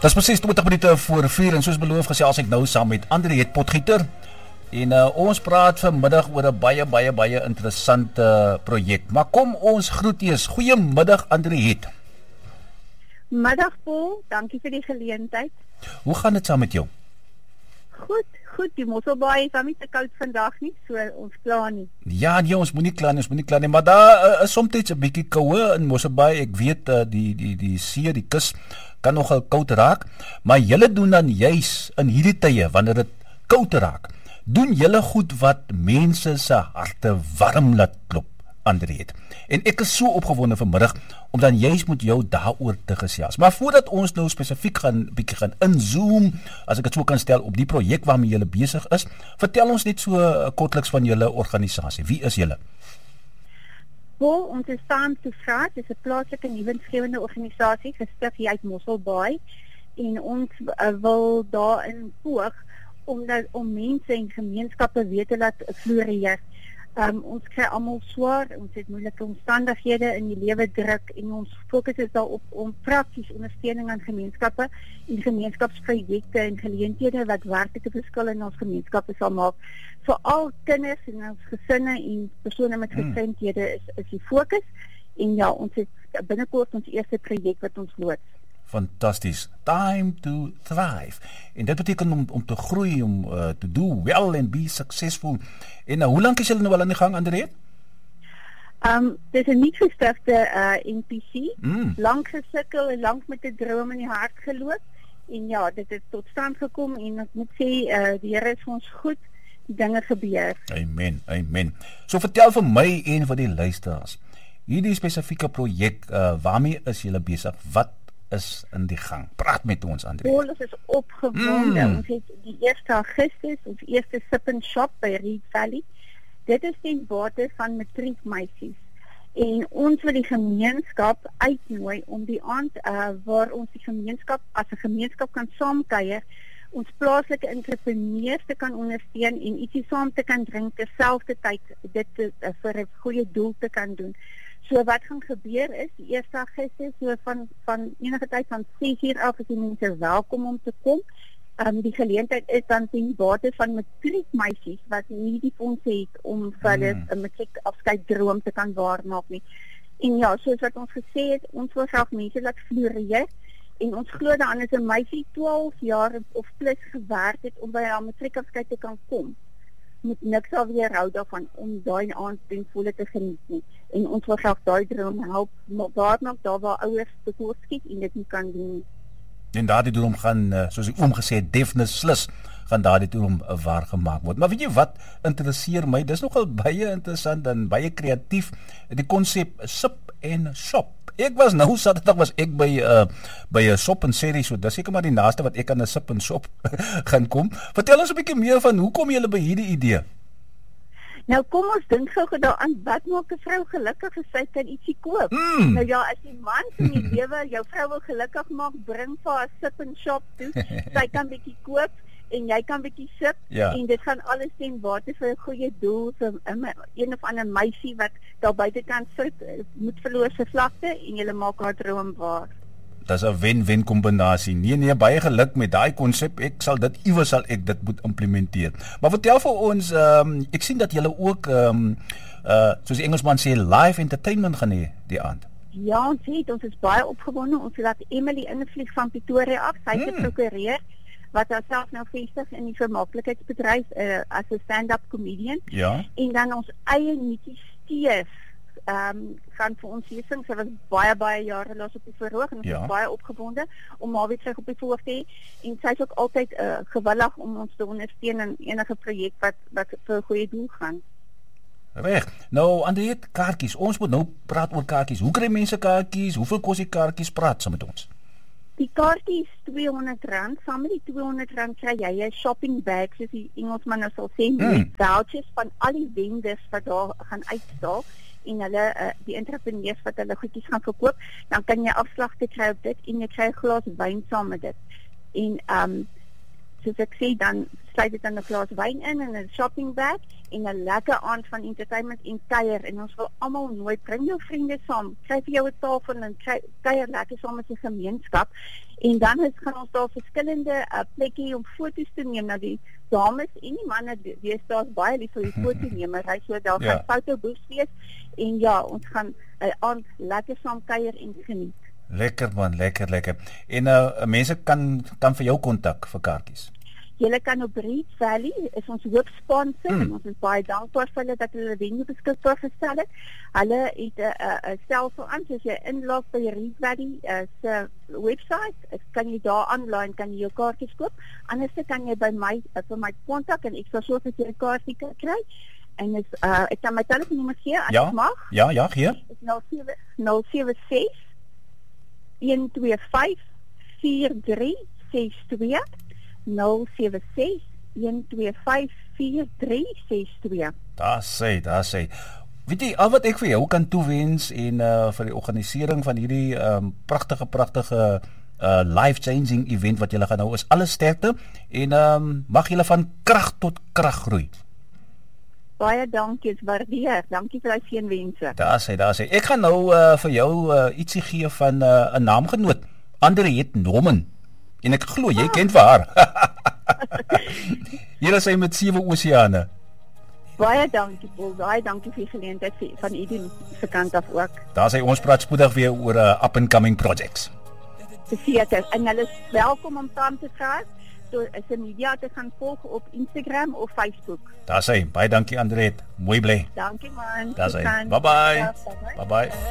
Dis presies 20 minute voor 4 en soos beloof gesels ek nou saam met Andriet Potgieter. En ons praat vanmiddag oor 'n baie interessante projek. Maar kom ons groet eers. Goeiemiddag Andriet. Middag Paul, dankie vir die geleentheid. Hoe gaan dit saam met jou? Goed, die Mosselbaai is nie te koud vandag nie, so ons kla nie. Ja, nee, ons moenie kla nie, maar daar is soms 'n bietjie koue in Mosselbaai. Ek weet die see, die kus kan nogal koud raak, maar julle doen dan juis in hierdie tye wanneer dit koud raak, doen julle goed wat mense se harte warm laat klop, Andriet. En ek is so opgewonde vanmiddag om dan juis met jou daaroor te gesels. Maar voordat ons nou spesifiek bietjie gaan inzoom, as ek dit so kan stel, op die projek waarmee julle besig is, vertel ons net so kortliks van julle organisasie. Wie is julle? Ons is Staan to Vra, dit is 'n plaaslike nuwensgewende organisasie gestig hier uit Mosselbaai en ons wil daarin poog om mense en gemeenskappe weer te laat floreer. Ons kry almal swaar, ons het moeilike omstandighede in die lewe druk en ons fokus is daarop om prakties ondersteuning aan gemeenskappe en gemeenskapsprojekte en geleenthede wat werklike verskil in ons gemeenskappe sal maak. Veral kinders en ons gesinne en persone met gestremdhede is die fokus. En ja, ons het binnekort ons eerste projek wat ons loods. Fantasties. Time to thrive. En dit beteken om te groei, om te do well and be successful. En hoe lank is julle nou al aan die gang, Andriet? Dit is 'n nuut gestigte NPC. Lank gesukkel en lank met 'n droom in die hart geloop. En ja, dit het tot stand gekom en ek moet sê die Here is vir ons goed. Die dinge gebeur. Amen. So vertel vir my en vir die luisteraars. Hierdie spesifieke projek, waarmee is julle besig? Wat is in die gang? Praat met ons, Andriet. Ons is opgewonde. Ons het die 1 Augustus ons eerste sip and shop by Reed Valley. Dit is ten bate van matriekmeisies. En ons wil die gemeenskap uitnooi om die aand waar ons die gemeenskap as 'n gemeenskap kan saamkuier, ons plaaslike entrepreneurs te kan ondersteun en ietsie saam te kan drink terselfdertyd dit vir 'n goeie doel te kan doen. So wat gaan gebeur is, die 1 Augustus, so van enige tyd van 6:00 af is die mense welkom om te kom. Die geleentheid is dan ten bate van matriekmeisies wat nie die fondse het om vir hulle 'n matriekafskeid-droom te kan waarmaak nie. En ja, soos wat ons gesê het, ons wil graag mense laat floreer. En ons glo dan as 'n meisie 12 jaar of plus gewerk het om by haar matriekafskeid te kan kom, moet niks alweer hou daarvan om daai aand ten volle te geniet nie. En ons wil graag daai droom help, daar waar ouers tekortskiet en dit nie kan doen nie. En daardie droom gaan, soos ek omgesê het, definitely gaan daardie droom waar gemaak word. Maar weet jy wat interesseer my? Dis nogal baie interessant en baie kreatief, die konsep sip en shop. Ek was nou Saterdag was ek by 'n shop en serie, so dis seker maar die naaste wat ek aan 'n sip en shop gaan kom. Vertel ons 'n bietjie meer van hoe kom julle by hierdie idee? Nou kom ons dink gou daaraan, wat maak 'n vrou gelukkig as sy kan ietsie koop? Nou ja, as die man in die lewe jou vrou wil gelukkig maak, bring vir haar sip en shop toe. Sy kan bietjie koop en jy kan bietjie sip en dit gaan alles ten bate vir 'n goeie doel vir een of ander meisie wat daar buitekant sit, moet verloor sy vlakte en jy maak haar droom waar. Dis 'n wen-wen kombinasie. Nee, baie geluk met daai konsep. Ek sal dit moet implementeer. Maar vertel vir ons, ek sien dat julle ook soos die Engelsman sê, live entertainment gaan hê die aand. Ja, ons is baie opgewonde. Ons laat Emily invlieg van Pretoria af. Sy is 'n prokureur wat haarself nou vestig in die vermaaklikheidsbedryf as 'n stand-up comedian. Ja. En dan ons eie Netjie Steef gaan vir ons hier sing. Sy was baie jare laas op die verhoog en ons is baie opgewonde om haar weer terug op die verhoog te hê. En sy is ook altyd gewillig om ons te ondersteun in enige projek wat vir 'n goeie doel gaan. Reg. Nou, Andriet, kaartjies. Ons moet nou praat oor kaartjies. Hoe kry mense kaartjies? Hoeveel kos die kaartjies? Praat saam met ons. Die kaartjie is R200. Saam met die R200 kry jy 'n shopping bag, soos die Engelsman nou sal sê, met vouchers van al die vendors wat daar gaan uitstal en hulle die entrepreneurs wat hulle goedjies gaan verkoop, dan kan jy afslag te kry op dit en jy kry 'n glas wyn saam met dit. En soos ek sê, dan sluit dit dan 'n glas wyn in en 'n shopping bag en 'n lekker aand van entertainment en kuier. En ons wil almal nooi, bring jou vriende saam, kry vir jou 'n tafel en kuier lekker saam met 'n gemeenskap. En dan gaan ons daar verskillende plekke om foto's te neem. Nou die dames en die manne, daar's baie lief vir die fotonemery, so daar gaan fotoboeks wees. En ja, ons gaan 'n aand lekker saam kuier en geniet. Lekker man, lekker. En mense kan vir jou kontak vir kaartjies. Julle kan op Reed Valley, is ons hoofsponsor en ons is baie dankbaar vir hulle dat hulle venue beskikbaar gestel het. Hulle het 'n stelsel aan, soos jy inlog by Reed Valley se webwerf, kan jy daar aanlyn kan jy jou kaartjies koop. Anders kan jy by my vir my kontak en ek sal sorg dat jy 'n kaartjie kan kry. En ek kan my telefoonnommer gee as ek mag. Ja, gee. Dit is 076 125 4362 076 125 4362. Daar sê. Weet jy, al wat ek vir jou kan toewens en vir die organisering van hierdie pragtige life-changing event wat julle gaan hou, is alles sterkte en mag julle van krag tot krag groei. Baie dankie, waardeer. Dankie vir die seënwense. Daar sê. Ek gaan nou vir jou ietsie gee van 'n naamgenoot, Andriet Norman. En ek glo jy ken vir haar. Hier is hy met 7 oseane. Baie dankie Paul, baie dankie vir die geleentheid van u doen se kant af ook. Daar sê ons praat spoedig weer oor up and coming projects. Seker, en hulle is welkom om saam te gaan. Door se media te gaan volg op Instagram of Facebook. Daar sê, baie dankie Andriet. Mooi bly. Dankie man. Daar sê. Bye bye.